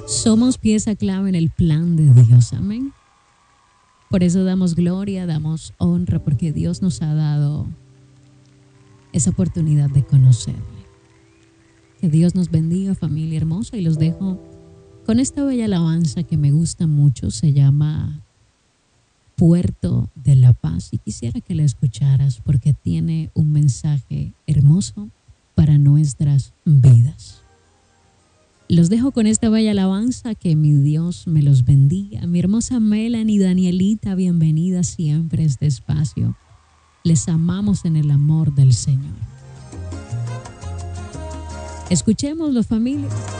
Somos pieza clave en el plan de Dios. Amén. Por eso damos gloria, damos honra, porque Dios nos ha dado esa oportunidad de conocerle. Que Dios nos bendiga, familia hermosa, y los dejo con esta bella alabanza que me gusta mucho. Se llama Puerto de la Paz, y quisiera que la escucharas porque tiene un mensaje hermoso para nuestras vidas. Los dejo con esta bella alabanza, que mi Dios me los bendiga. Mi hermosa Melanie, Danielita, bienvenida siempre a este espacio. Les amamos en el amor del Señor. Escuchémoslo, familia.